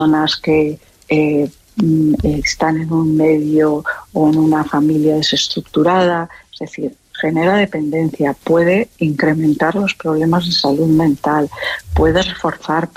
personas que están en un medio o en una familia desestructurada, es decir, genera dependencia, puede incrementar los problemas de salud mental, puede reforzar